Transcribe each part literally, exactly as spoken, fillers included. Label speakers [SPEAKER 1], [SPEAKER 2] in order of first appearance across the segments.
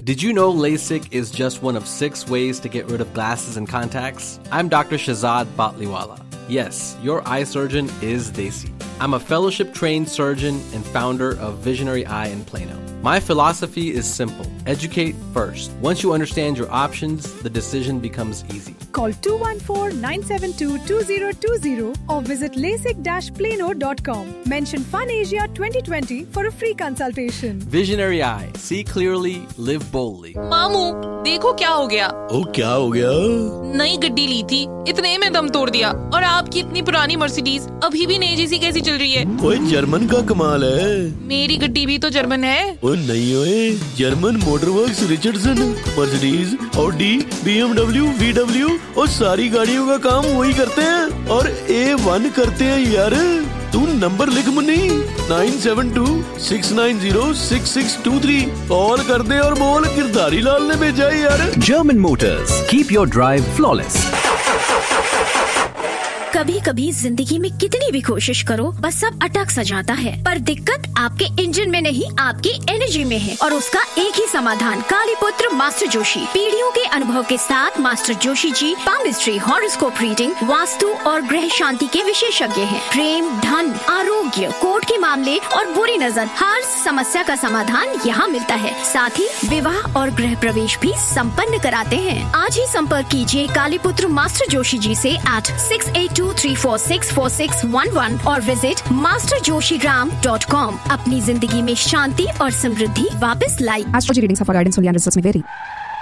[SPEAKER 1] Did you know LASIK is just one of six ways to get rid of glasses and contacts? I'm Doctor Shahzad Batliwala. Yes, your eye surgeon is Desi. I'm a fellowship-trained surgeon and founder of Visionary Eye in Plano. My philosophy is simple. Educate first. Once you understand your options, the decision becomes easy.
[SPEAKER 2] Call two one four, nine seven two, two zero two zero or visit lasik dash plano dot com. Mention FunAsia twenty twenty for a free consultation.
[SPEAKER 1] Visionary Eye. See clearly, live boldly.
[SPEAKER 3] मामू, देखो क्या हो गया।
[SPEAKER 4] ओ क्या हो गया?
[SPEAKER 3] नई गड्डी ली थी, इतने में दम तोड़ दिया और आपकी इतनी पुरानी मर्सिडीज अभी भी नई जैसी कैसी चल रही है?
[SPEAKER 4] ओए जर्मन का कमाल है।
[SPEAKER 3] मेरी गड्डी भी तो जर्मन है।
[SPEAKER 4] ओ नहीं ओए, German मोटरवर्क्स Richardson, Mercedes, Audi, BMW, VW और सारी गाड़ियों का काम वही करते हैं और ए वन करते हैं यार। तू नंबर लिख Munni, nine seven to six nine zero six six to three. Call कर दे और बोल गिरधारी लाल ने भेजा है यार।
[SPEAKER 5] German Motors, keep your drive flawless.
[SPEAKER 6] कभी कभी जिंदगी में कितनी भी कोशिश करो बस सब अटक सा जाता है, पर दिक्कत आपके इंजन में नहीं आपकी एनर्जी में है और उसका एक ही समाधान, कालीपुत्र मास्टर जोशी। पीढ़ियों के अनुभव के साथ master Joshi ji palmistry, horoscope reading, vastu और ग्रह शांति के विशेषज्ञ हैं। प्रेम, धन, आरोग्य, कोर्ट के मामले और बुरी नजर, हर समस्या का समाधान यहाँ मिलता है। साथ ही विवाह और गृह प्रवेश भी संपन्न कराते हैं। आज ही संपर्क कीजिए कालीपुत्र मास्टर जोशी जी से eight six eight to three four six four six one one और विजिट मास्टर जोशी ग्राम डॉट कॉम। अपनी जिंदगी में शांति और समृद्धि वापस लाई।
[SPEAKER 7] Astrology readings for guidance only and results may vary.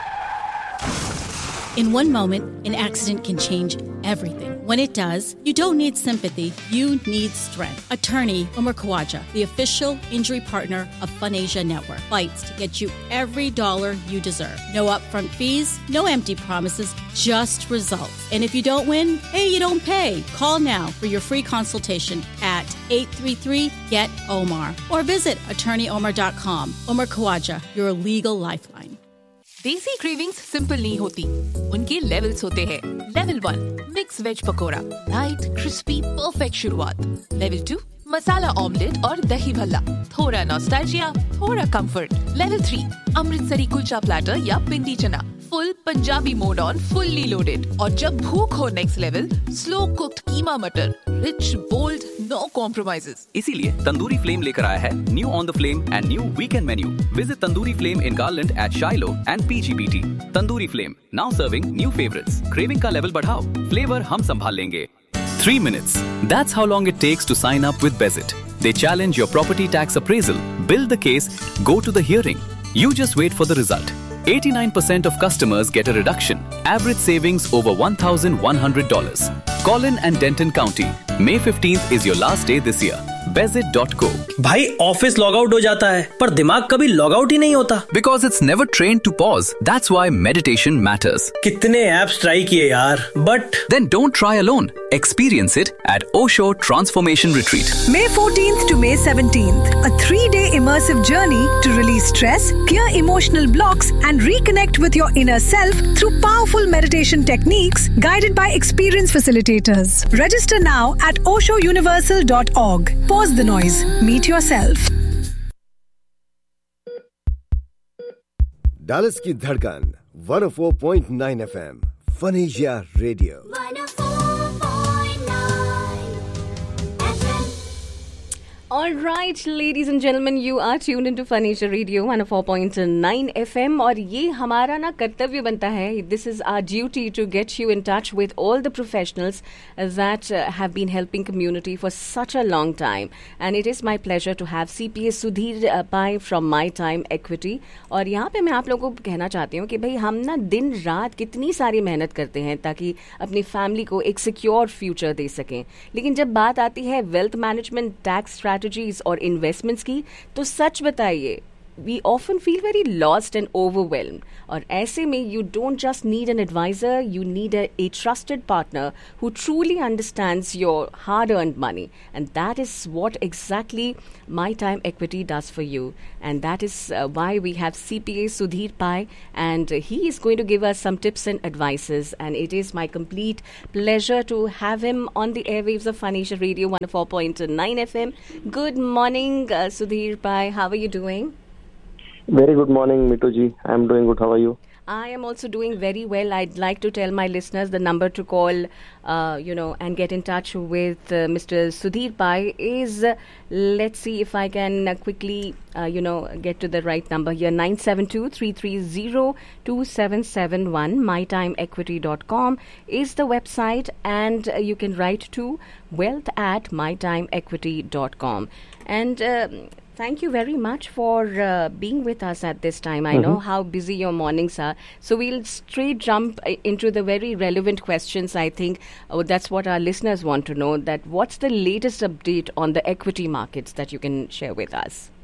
[SPEAKER 8] In one moment, an accident can change everything. When it does, you don't need sympathy, you need strength. Attorney Umar Khawaja, the official injury partner of FunAsia Network, fights to get you every dollar you deserve. No upfront fees, no empty promises, just results. And if you don't win, hey, you don't pay. Call now for your free consultation at eight three three, G E T O M A R or visit attorney omar dot com. Umar Khawaja, your legal lifeline.
[SPEAKER 3] देसी cravings simple नहीं होती, उनके levels होते हैं। Level one, mix veg pakora, light crispy perfect शुरुआत। Level two, मसाला omelette और दही भल्ला, थोड़ा नॉस्टैल्जिया, थोड़ा comfort. Level three, Amritsari kulcha platter या पिंडी चना, full Punjabi mode on, fully loaded. और जब भूख हो नेक्स्ट लेवल, स्लो कुक्ड कीमा मटर, रिच बोल्ड, नो कॉम्प्रोमाइजेस।
[SPEAKER 9] इसीलिए तंदूरी फ्लेम लेकर आया है new on the flame and new weekend menu. Visit tandoori flame in garland eight शाइलो and पीजीबीटी। Tandoori flame, now serving new favourites. Craving का लेवल बढ़ाओ, फ्लेवर हम संभाल लेंगे।
[SPEAKER 5] Three minutes. That's how long it takes to sign up with Bezit. They challenge your property tax appraisal, build the case, go to the hearing. You just wait for the result. eighty-nine percent of customers get a reduction. Average savings over one thousand one hundred dollars. Collin and Denton County. May fifteenth is your last day this year. Bezit dot co.
[SPEAKER 10] भाई office log out हो जाता है पर दिमाग कभी log out ही नहीं होता।
[SPEAKER 5] Because it's never trained to pause. That's why meditation matters.
[SPEAKER 10] कितने ऐप्स ट्राई किए यार, but
[SPEAKER 5] Then don't try alone. Experience it at Osho Transformation Retreat.
[SPEAKER 2] May fourteenth to May seventeenth, a three-day immersive journey to release stress, clear emotional blocks, and reconnect with your inner self through powerful meditation techniques guided by experienced facilitators. Register now at osho universal dot org. Pause the noise. Meet yourself.
[SPEAKER 11] Dallas की धड़कन one oh four point nine F M FunAsia Radio.
[SPEAKER 12] All right, ladies and gentlemen, you are tuned into FunAsia Radio one oh four point nine F M और ये हमारा ना कर्तव्य बनता है. This is our duty to get you in touch with all the professionals that uh, have been helping community for such a long time. And it is my pleasure to have C P A Sudhir uh, Pai from My Time Equity. और यहाँ पे मैं आप लोगों को कहना चाहती हूँ कि भाई हम ना दिन रात कितनी सारी मेहनत करते हैं ताकि अपनी फैमिली को एक सिक्योर फ्यूचर दे सकें, लेकिन जब बात आती है वेल्थ मैनेजमेंट, टैक्स स्ट्रैटेजीज और इन्वेस्टमेंट्स की, तो सच बताइए we often feel very lost and overwhelmed. और ऐसे में you don't just need an advisor, you need a, a trusted partner who truly understands your hard-earned money. And that is what exactly My Time Equity does for you. And that is uh, why we have C P A Sudhir Pai, and uh, he is going to give us some tips and advices. And it is my complete pleasure to have him on the airwaves of FunAsia Radio one oh four point nine F M. Good morning, uh, Sudhir Pai. How are you doing?
[SPEAKER 13] Very good morning, Mitu ji. I am doing good. How are you?
[SPEAKER 12] I am also doing very well. I'd like to tell my listeners the number to call, uh, you know, and get in touch with uh, Mister Sudhir Pai is, uh, let's see if I can uh, quickly, uh, you know, get to the right number here, nine seven two, three three zero, two seven seven one. my time equity dot com is the website, and uh, you can write to wealth at my time equity dot com. And uh, thank you very much for uh, being with us at this time. I mm-hmm. know how busy your mornings are. So we'll straight jump uh, into the very relevant questions. I think oh, that's what our listeners want to know, that what's the latest update on the equity markets that you can share with us?